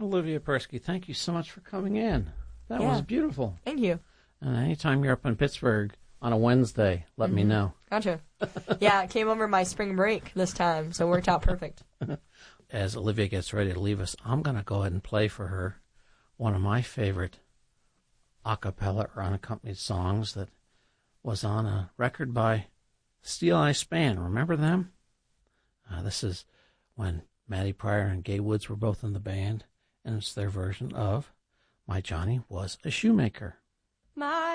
Olivia Persky, thank you so much for coming in. That was beautiful. Thank you. And anytime you're up in Pittsburgh on a Wednesday, let me know. Gotcha. Yeah, I came over my spring break this time, so it worked out perfect. As Olivia gets ready to leave us, I'm going to go ahead and play for her one of my favorite a cappella or unaccompanied songs that was on a record by Steel Eye Span. Remember them? This is when Matty Pryor and Gay Woods were both in the band, and it's their version of My Johnny Was a Shoemaker. My